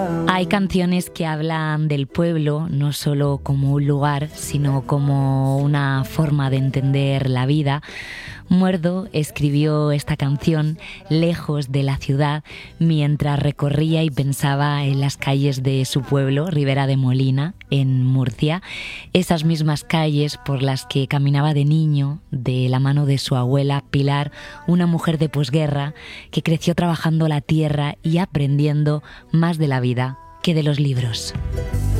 Hay canciones que hablan del pueblo no solo como un lugar, sino como una forma de entender la vida. Muerdo escribió esta canción lejos de la ciudad mientras recorría y pensaba en las calles de su pueblo, Ribera de Molina, en Murcia, esas mismas calles por las que caminaba de niño de la mano de su abuela Pilar, una mujer de posguerra que creció trabajando la tierra y aprendiendo más de la vida que de los libros.